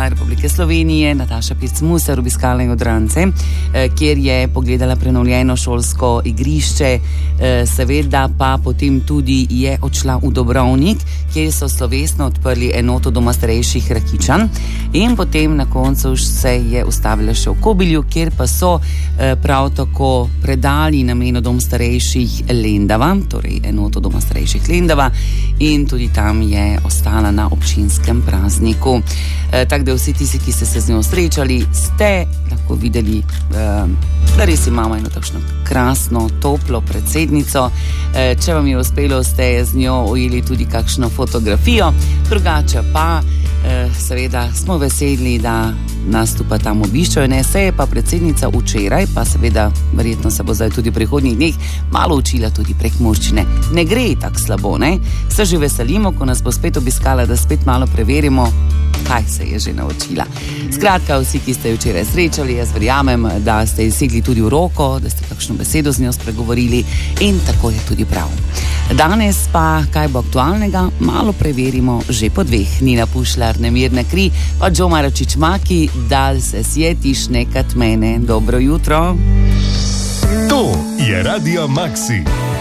Republike Slovenije, Nataša Pirc-Musar, obiskala Jodrancem, kjer je pogledala prenovljeno šolsko igrišče, seveda pa potem tudi je odšla v Dobrovnik, kjer so slovesno odprli enoto doma starejših Rakičan, in potem na koncu se je ustavila še v Kobilju, kjer pa so prav tako predali namenu dom starejših Lendava, torej enoto doma starejših Lendava, in tudi tam je ostala na občinskem prazniku. Tako da vsi tisti, ki ste se z njo srečali, ste lahko videli, da res imamo eno takšno krasno, toplo predsednico. Če vam je uspelo, ste z njo ujeli tudi kakšno fotografijo, drugače pa seveda smo veseli, da nas tu pa tam obiščajo. Se je pa predsednica včeraj, pa seveda verjetno se bo zdaj tudi v prihodnjih dneh malo učila tudi prekmurščine. Ne gre tako slabo, ne? Se že veselimo, ko nas bo spet obiskala, da spet malo preverimo, kaj se je že naučila. Skratka, vsi, ki ste jo včeraj srečali, jaz verjamem, da ste ji segli tudi v roko, da ste kakšno besedo z njo spregovorili, in tako je tudi prav. Danes pa, kaj bo aktualnega, malo preverimo že po 2. Nina Pušlar, Nemirna kri, pa Đo Maračić Maki, dal se sjetiš nekad mene. Dobro jutro. To je Radio Maxi.